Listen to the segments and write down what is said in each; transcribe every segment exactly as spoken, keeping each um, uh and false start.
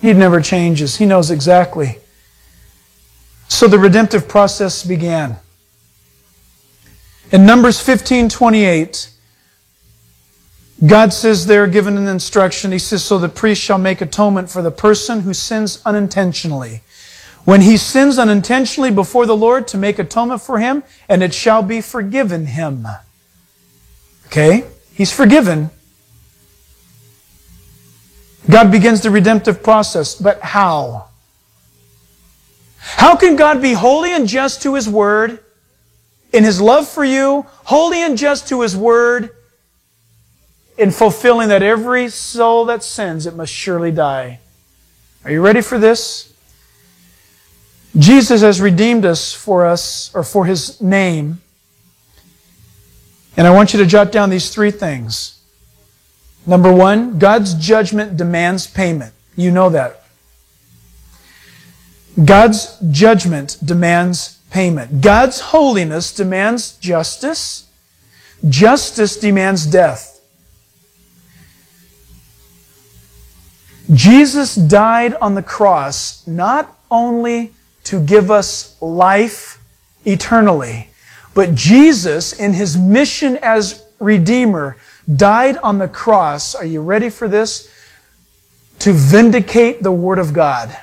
He never changes. He knows exactly. So the redemptive process began. In Numbers fifteen twenty-eight, God says they're given an instruction. He says, so the priest shall make atonement for the person who sins unintentionally. When he sins unintentionally before the Lord, to make atonement for him, and it shall be forgiven him. Okay? He's forgiven. God begins the redemptive process, but how? How can God be holy and just to His Word, in His love for you, holy and just to His Word, in fulfilling that every soul that sins, it must surely die? Are you ready for this? Jesus has redeemed us for us, or for His name. And I want you to jot down these three things. Number one, God's judgment demands payment. You know that. God's judgment demands payment. God's holiness demands justice. Justice demands death. Jesus died on the cross not only to give us life eternally, but Jesus, in His mission as Redeemer, died on the cross, are you ready for this? To vindicate the Word of God.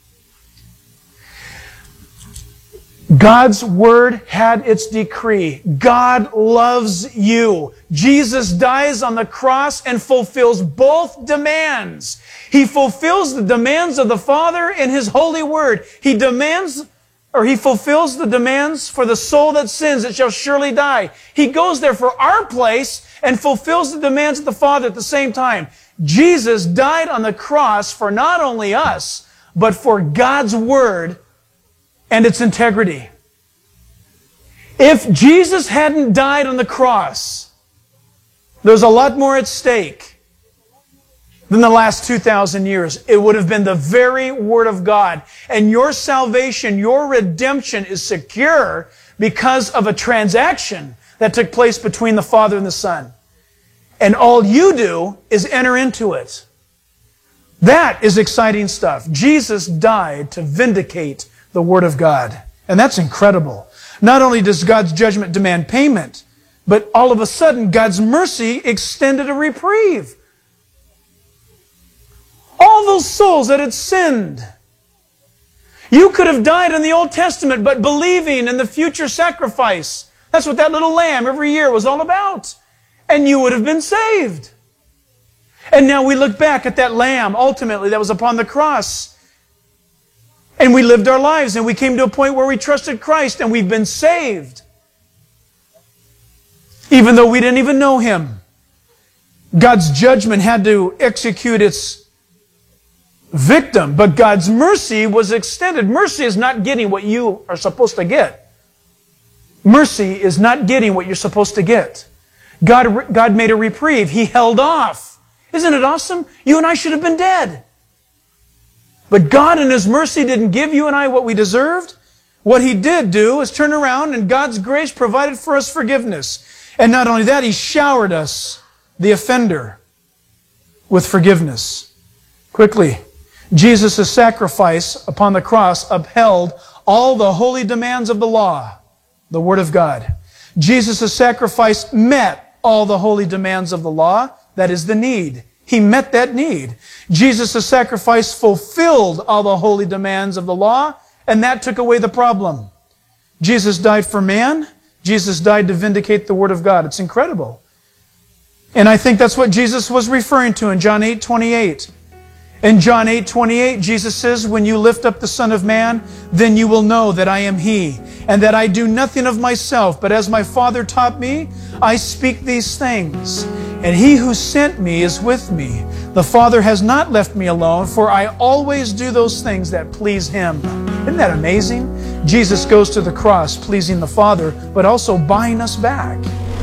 God's Word had its decree. God loves you. Jesus dies on the cross and fulfills both demands. He fulfills the demands of the Father in His holy Word. He demands, or He fulfills the demands for the soul that sins, it shall surely die. He goes there for our place and fulfills the demands of the Father at the same time. Jesus died on the cross for not only us, but for God's Word and its integrity. If Jesus hadn't died on the cross, there's a lot more at stake than the last two thousand years. It would have been the very Word of God. And your salvation, your redemption is secure because of a transaction that took place between the Father and the Son. And all you do is enter into it. That is exciting stuff. Jesus died to vindicate the Word of God. And that's incredible. Not only does God's judgment demand payment, but all of a sudden God's mercy extended a reprieve. All those souls that had sinned. You could have died in the Old Testament, but believing in the future sacrifice. That's what that little lamb every year was all about. And you would have been saved. And now we look back at that lamb, ultimately, that was upon the cross. And we lived our lives, and we came to a point where we trusted Christ, and we've been saved. Even though we didn't even know Him. God's judgment had to execute its victim, but God's mercy was extended. Mercy is not getting what you are supposed to get. Mercy is not getting what you're supposed to get. God, God made a reprieve. He held off. Isn't it awesome? You and I should have been dead. But God in His mercy didn't give you and I what we deserved. What He did do is turn around, and God's grace provided for us forgiveness. And not only that, He showered us, the offender, with forgiveness. Quickly, Jesus' sacrifice upon the cross upheld all the holy demands of the law, the Word of God. Jesus' sacrifice met all the holy demands of the law, that is the need. He met that need. Jesus' sacrifice fulfilled all the holy demands of the law, and that took away the problem. Jesus died for man. Jesus died to vindicate the Word of God. It's incredible. And I think that's what Jesus was referring to in John eight twenty-eight. In John eight twenty-eight, Jesus says, when you lift up the Son of Man, then you will know that I am He, and that I do nothing of myself, but as my Father taught me, I speak these things. And He who sent me is with me. The Father has not left me alone, for I always do those things that please Him. Isn't that amazing? Jesus goes to the cross pleasing the Father, but also buying us back.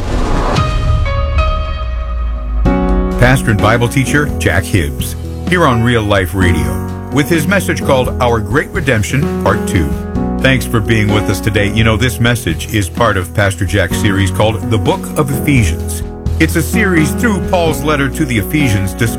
Pastor and Bible teacher Jack Hibbs, here on Real Life Radio, with his message called Our Great Redemption, Part two. Thanks for being with us today. You know, this message is part of Pastor Jack's series called The Book of Ephesians. It's a series through Paul's letter to the Ephesians